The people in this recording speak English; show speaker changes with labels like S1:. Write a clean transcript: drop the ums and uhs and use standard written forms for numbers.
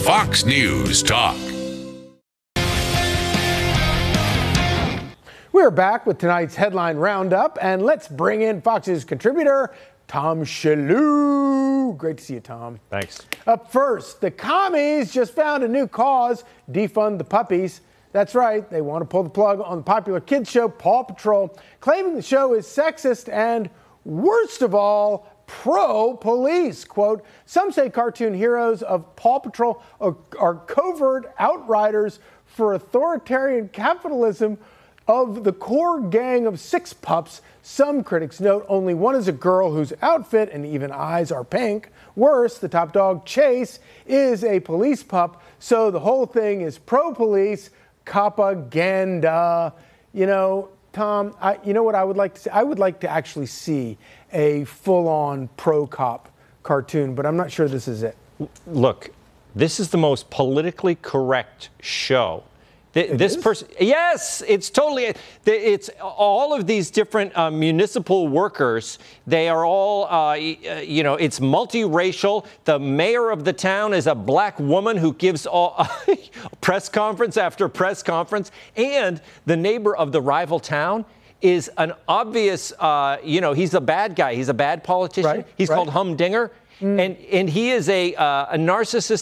S1: Fox News Talk.
S2: We're back with tonight's headline roundup, and let's bring in Fox's contributor, Tom Shalhoub. Great to see you, Tom.
S3: Thanks.
S2: Up first, the commies just found a new cause: defund the puppies. That's right, they want to pull the plug on the popular kids show Paw Patrol, claiming the show is sexist and, worst of all, pro-police. Quote, some say cartoon heroes of Paw Patrol are covert outriders for authoritarian capitalism of the core gang of 6 pups. Some critics note only one is a girl whose outfit and even eyes are pink. Worse, the top dog, Chase, is a police pup, so the whole thing is pro-police propaganda. You know, Tom, you know what I would like to see? I would like to actually see a full-on pro-cop cartoon, but I'm not sure this is it.
S3: Look, this is the most politically correct show. This person, yes, it's totally, it's all of these different municipal workers. They are all, you know, it's multiracial. The mayor of the town is a black woman who gives all press conference after press conference. And the neighbor of the rival town is an obvious, you know, he's a bad guy. He's a bad politician. He's called Humdinger. And he is a narcissist.